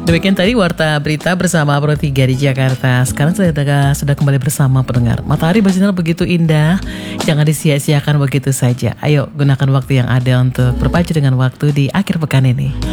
Demikian tadi Warta Berita bersama Pro 3 di Jakarta. Sekarang sudah kembali bersama pendengar. Matahari bersinar begitu indah, jangan disia-siakan begitu saja. Ayo gunakan waktu yang ada untuk berpacu dengan waktu di akhir pekan ini.